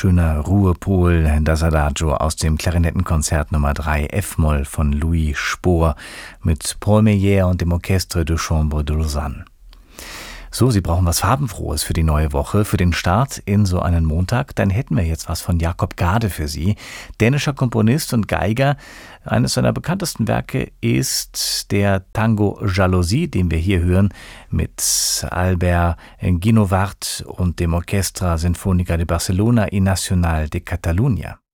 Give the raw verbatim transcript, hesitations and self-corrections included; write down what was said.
schöner Ruhepol, das Adagio aus dem Klarinettenkonzert Nummer drei F-Moll von Louis Spohr mit Paul Meyer und dem Orchestre de Chambre de Lausanne. So, Sie brauchen was Farbenfrohes für die neue Woche, für den Start in so einen Montag. Dann hätten wir jetzt was von Jakob Gade für Sie. Dänischer Komponist und Geiger. Eines seiner bekanntesten Werke ist der Tango Jalousie, den wir hier hören, mit Albert Guinovart und dem Orchestra Sinfónica de Barcelona y Nacional de Catalunya.